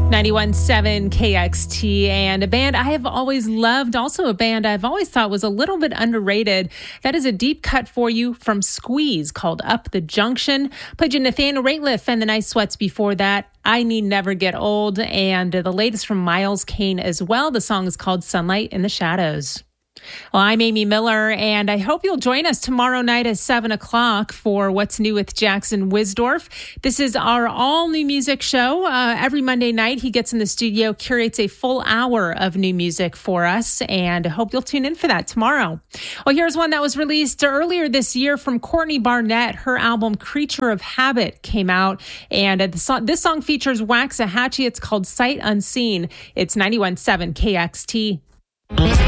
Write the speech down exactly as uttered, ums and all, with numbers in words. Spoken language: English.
ninety-one point seven K X T, and a band I have always loved, also a band I've always thought was a little bit underrated. That is a deep cut for you from Squeeze called Up the Junction. Played you Nathaniel Rateliff and the Nice Sweats before that. I Need Never Get Old, and the latest from Miles Kane as well. The song is called Sunlight in the Shadows. Well, I'm Amy Miller, and I hope you'll join us tomorrow night at seven o'clock for What's New with Jackson Wisdorf. This is our all-new music show. Uh, every Monday night, he gets in the studio, curates a full hour of new music for us, and I hope you'll tune in for that tomorrow. Well, here's one that was released earlier this year from Courtney Barnett. Her album Creature of Habit came out, and uh, the song, this song features Waxahachie. It's called Sight Unseen. It's ninety-one point seven K X T.